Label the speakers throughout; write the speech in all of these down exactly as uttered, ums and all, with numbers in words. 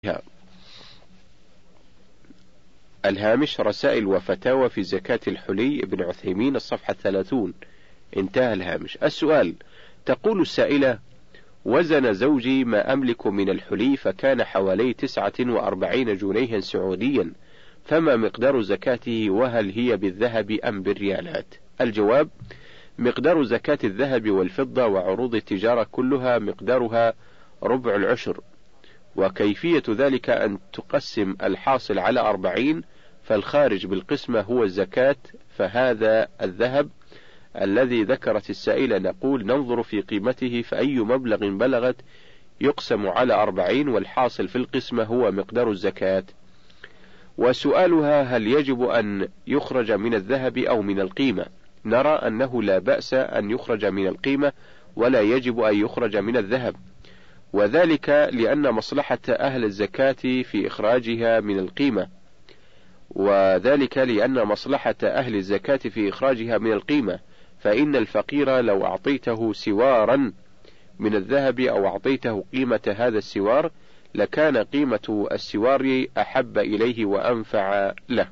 Speaker 1: الهامش رسائل وفتاوى في زكاة الحلي ابن عثيمين الصفحة الثلاثون. انتهى الهامش. السؤال: تقول السائلة: وزن زوجي ما أملك من الحلي فكان حوالي تسعة وأربعين جنيها سعوديا، فما مقدار زكاته وهل هي بالذهب أم بالريالات؟ الجواب: مقدار زكاة الذهب والفضة وعروض التجارة كلها مقدارها ربع العشر، وكيفية ذلك أن تقسم الحاصل على أربعين، فالخارج بالقسمة هو الزكاة. فهذا الذهب الذي ذكرت السائلة نقول ننظر في قيمته، فأي مبلغ بلغت يقسم على أربعين والحاصل في القسمة هو مقدار الزكاة. وسؤالها: هل يجب أن يخرج من الذهب أو من القيمة؟ نرى أنه لا بأس أن يخرج من القيمة ولا يجب أن يخرج من الذهب، وذلك لأن مصلحة أهل الزكاة في إخراجها من القيمة وذلك لأن مصلحة أهل الزكاة في إخراجها من القيمة فإن الفقير لو أعطيته سوارا من الذهب أو أعطيته قيمة هذا السوار لكان قيمة السوار أحب إليه وأنفع له.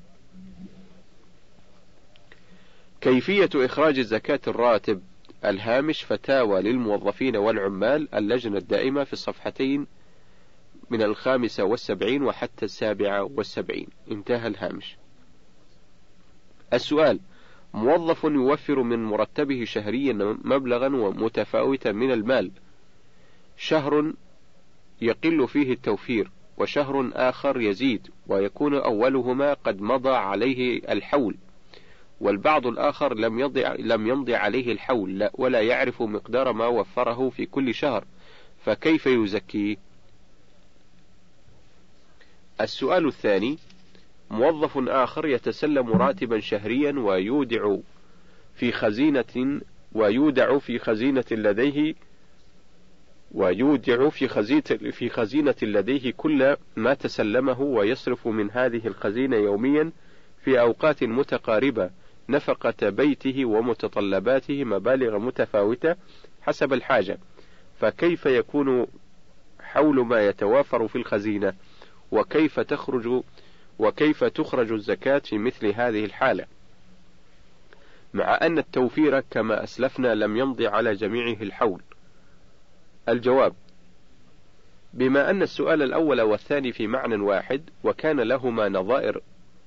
Speaker 1: كيفية إخراج زكاة الراتب؟ الهامش فتاوى للموظفين والعمال، اللجنة الدائمة، في الصفحتين من الخامسة والسبعين وحتى السابعة والسبعين. انتهى الهامش. السؤال: موظف يوفر من مرتبه شهريا مبلغا متفاوتا من المال، شهر يقل فيه التوفير وشهر آخر يزيد، ويكون أولهما قد مضى عليه الحول والبعض الآخر لم يضع لم يمضي عليه الحول ولا يعرف مقدار ما وفره في كل شهر، فكيف يزكيه؟ السؤال الثاني: موظف آخر يتسلم راتبا شهريا ويودع في خزينة ويودع في خزينة لديه ويودع في خزينة في خزينة لديه كل ما تسلمه، ويصرف من هذه الخزينة يوميا في أوقات متقاربة نفقة بيته ومتطلباته مبالغ متفاوتة حسب الحاجة، فكيف يكون حول ما يتوافر في الخزينة؟ وكيف تخرج وكيف تخرج الزكاة في مثل هذه الحالة، مع أن التوفير كما أسلفنا لم يمضي على جميعه الحول؟ الجواب: بما أن السؤال الأول والثاني في معنى واحد وكان لهما نظائر،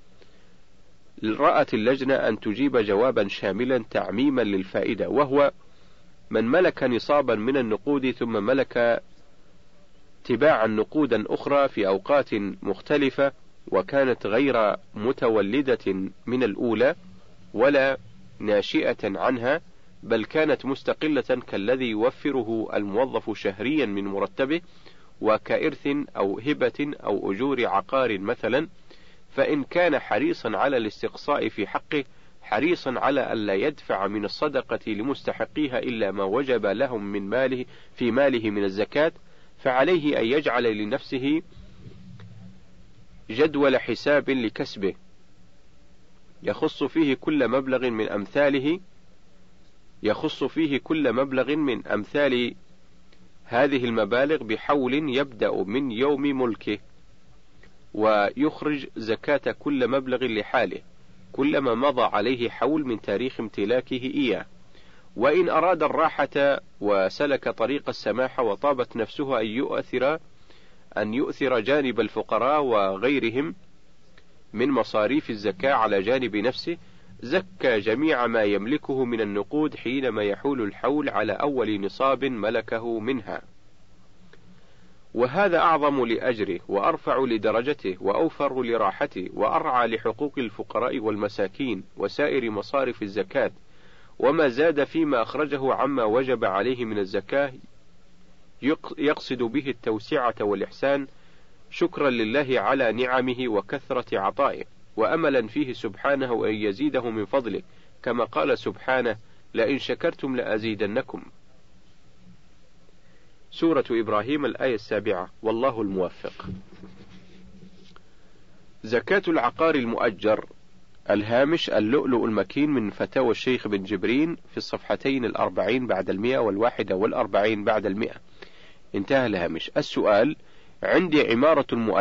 Speaker 1: رأت اللجنة أن تجيب جوابا شاملا تعميما للفائدة، وهو: من ملك نصابا من النقود ثم ملك تباعا نقودا أخرى في أوقات مختلفة وكانت غير متولدة من الأولى ولا ناشئة عنها بل كانت مستقلة كالذي يوفره الموظف شهريا من مرتبه وكإرث أو هبة أو أجور عقار مثلا، فإن كان حريصا على الاستقصاء في حقه حريصا على ألا يدفع من الصدقة لمستحقيها إلا ما وجب لهم من ماله في ماله من الزكاة، فعليه أن يجعل لنفسه جدول حساب لكسبه يخص فيه كل مبلغ من أمثاله يخص فيه كل مبلغ من أمثال هذه المبالغ بحول يبدأ من يوم ملكه، ويخرج زكاة كل مبلغ لحاله كلما مضى عليه حول من تاريخ امتلاكه إياه. وإن أراد الراحة وسلك طريق السماحة وطابت نفسه أن يؤثر أن يؤثر جانب الفقراء وغيرهم من مصاريف الزكاة على جانب نفسه، زكى جميع ما يملكه من النقود حينما يحول الحول على أول نصاب ملكه منها، وهذا أعظم لأجره وأرفع لدرجته وأوفر لراحته وأرعى لحقوق الفقراء والمساكين وسائر مصارف الزكاة. وما زاد فيما أخرجه عما وجب عليه من الزكاة يقصد به التوسعة والإحسان شكرا لله على نعمه وكثرة عطائه وأملا فيه سبحانه أن يزيده من فضله، كما قال سبحانه: لئن شكرتم لأزيدنكم. سورة إبراهيم الآية السابعة. والله الموفق. زكاة العقار المؤجر. الهامش اللؤلؤ المكين من فتاوى الشيخ بن جبرين في الصفحتين الأربعين بعد المئة والواحدة والأربعين بعد المئة. انتهى الهامش. السؤال: عندي عمارة